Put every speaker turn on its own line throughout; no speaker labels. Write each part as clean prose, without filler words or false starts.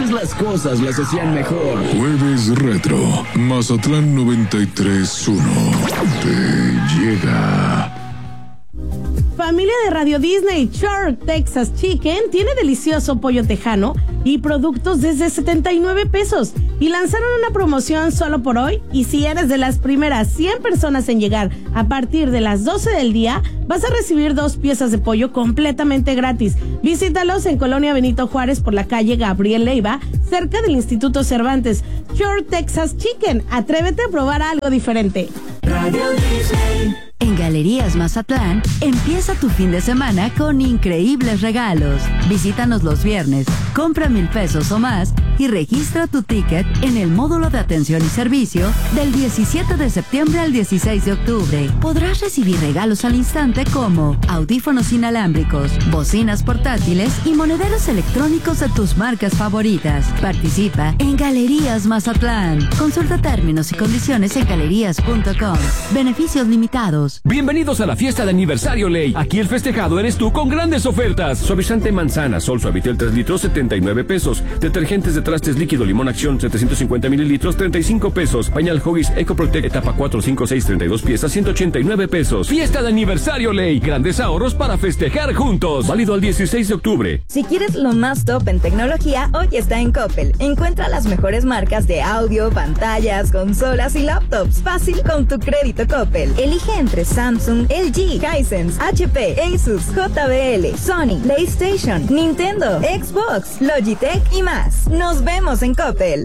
antes las cosas las hacían mejor.
Jueves Retro, Mazatlán 93.1. Te llega.
Familia de Radio Disney, Shark Texas Chicken tiene delicioso pollo tejano y productos desde 79 pesos. Y lanzaron una promoción solo por hoy. Y si eres de las primeras 100 personas en llegar a partir de las 12 del día, vas a recibir 2 piezas de pollo completamente gratis. Visítalos en Colonia Benito Juárez por la calle Gabriel Leiva, cerca del Instituto Cervantes. Shark Texas Chicken, atrévete a probar algo diferente. Radio Disney.
En Galerías Mazatlán, empieza tu fin de semana con increíbles regalos. Visítanos los viernes, compra 1,000 pesos o más y registra tu ticket en el módulo de atención y servicio del 17 de septiembre al 16 de octubre. Podrás recibir regalos al instante como audífonos inalámbricos, bocinas portátiles y monederos electrónicos de tus marcas favoritas. Participa en Galerías Mazatlán. Consulta términos y condiciones en galerías.com. Beneficios limitados.
Bienvenidos a la fiesta de aniversario Ley. Aquí el festejado eres tú con grandes ofertas. Suavizante manzana, Sol Suavitel 3 litros, 79 pesos. Detergentes de trastes líquido Limón Acción, 750 mililitros, 35 pesos. Pañal Huggies Eco Protect etapa 4, 5, 6, 32 piezas, 189 pesos. Fiesta de aniversario Ley. Grandes ahorros para festejar juntos. Válido al 16 de octubre.
Si quieres lo más top en tecnología, hoy está en Coppel. Encuentra las mejores marcas de audio, pantallas, consolas y laptops. Fácil con tu crédito Coppel. Elige entre Samsung, LG, Hisense, HP, Asus, JBL, Sony, PlayStation, Nintendo, Xbox, Logitech y más. Nos vemos en Coppel.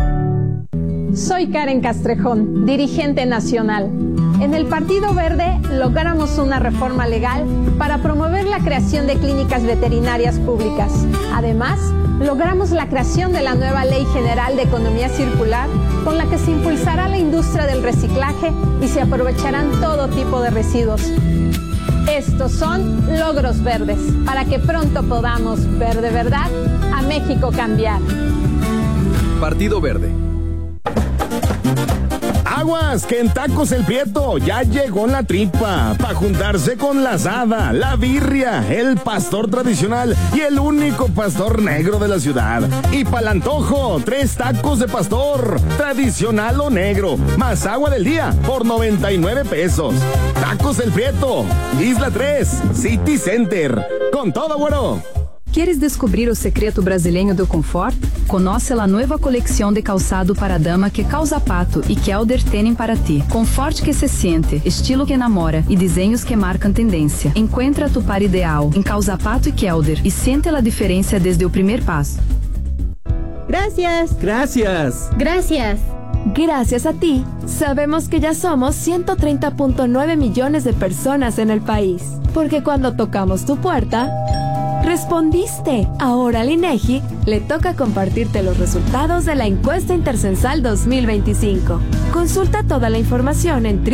Soy Karen Castrejón, dirigente nacional. En el Partido Verde logramos una reforma legal para promover la creación de clínicas veterinarias públicas. Además, logramos la creación de la nueva Ley General de Economía Circular, con la que se impulsará la industria del reciclaje y se aprovecharán todo tipo de residuos. Estos son logros verdes, para que pronto podamos ver de verdad a México cambiar.
Partido Verde.
Aguas, que en Tacos El Prieto ya llegó la tripa, para juntarse con la asada, la birria, el pastor tradicional y el único pastor negro de la ciudad. Y pa'l antojo, 3 tacos de pastor, tradicional o negro, más agua del día, por 99 pesos. Tacos El Prieto, Isla 3, City Center, con todo, güero.
Queres descobrir o secreto brasileiro do conforto? Conheça a nova coleção de calçado para dama que Causa Pato e Kelder têm para ti. Conforto que se siente, estilo que enamora e desenhos que marcam tendência. Encuentra tu par ideal em Causa Pato e Kelder e sente a diferença desde o primeiro passo.
Gracias.
Gracias.
Gracias.
Gracias a ti, sabemos que ya somos 130.9 millones de personas en el país. Porque cuando tocamos tu puerta, respondiste. Ahora al INEGI le toca compartirte los resultados de la encuesta Intercensal 2025. Consulta toda la información en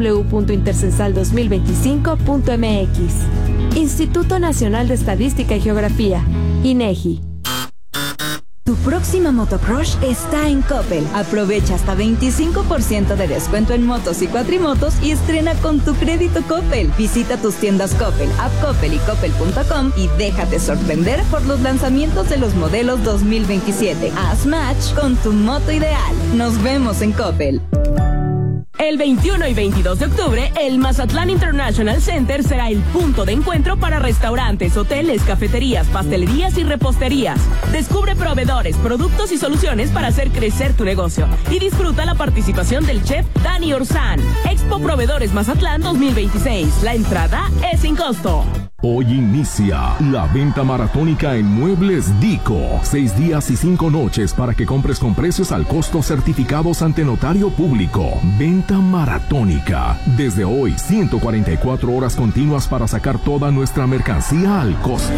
www.intercensal2025.mx. Instituto Nacional de Estadística y Geografía, INEGI.
Tu próxima motocrush está en Coppel. Aprovecha hasta 25% de descuento en motos y cuatrimotos y estrena con tu crédito Coppel. Visita tus tiendas Coppel, App Coppel y Coppel.com y déjate sorprender por los lanzamientos de los modelos 2027. Haz match con tu moto ideal. Nos vemos en Coppel.
El 21 y 22 de octubre, el Mazatlán International Center será el punto de encuentro para restaurantes, hoteles, cafeterías, pastelerías y reposterías. Descubre proveedores, productos y soluciones para hacer crecer tu negocio. Y disfruta la participación del chef Dani Orzán. Expo Proveedores Mazatlán 2026. La entrada es sin costo.
Hoy inicia la venta maratónica en Muebles Dico. 6 días y 5 noches para que compres con precios al costo certificados ante notario público. Venta maratónica. Desde hoy, 144 horas continuas para sacar toda nuestra mercancía al costo.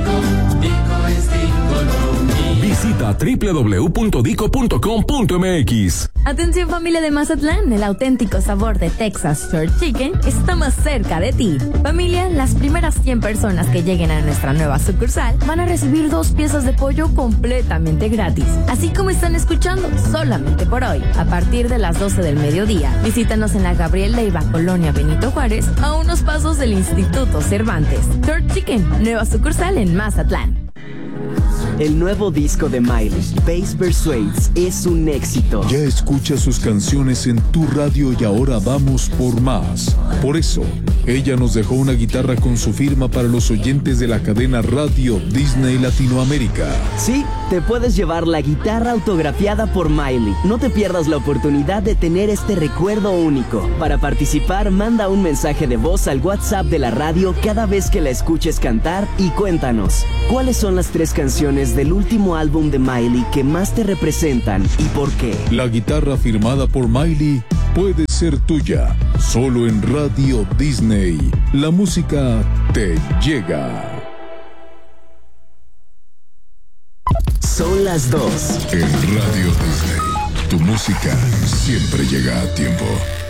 Visita www.dico.com.mx.
Atención familia de Mazatlán, el auténtico sabor de Texas Church Chicken está más cerca de ti. Familia, las primeras 100 personas que lleguen a nuestra nueva sucursal van a recibir 2 piezas de pollo completamente gratis. Así como están escuchando, solamente por hoy, a partir de las 12 del mediodía. Visítanos en la Gabriel Leiva, Colonia Benito Juárez, a unos pasos del Instituto Cervantes. Church Chicken, nueva sucursal en Mazatlán.
El nuevo disco de Miley, Bass Persuades, es un éxito.
Ya escucha sus canciones en tu radio y ahora vamos por más. Por eso, ella nos dejó una guitarra con su firma para los oyentes de la cadena Radio Disney Latinoamérica.
Sí, te puedes llevar la guitarra autografiada por Miley. No te pierdas la oportunidad de tener este recuerdo único. Para participar, manda un mensaje de voz al WhatsApp de la radio cada vez que la escuches cantar y cuéntanos, ¿cuáles son las 3 canciones del último álbum de Miley que más te representan y por qué?
La guitarra firmada por Miley puede ser tuya, solo en Radio Disney. La música te llega.
Son las 2.
En Radio Disney, tu música siempre llega a tiempo.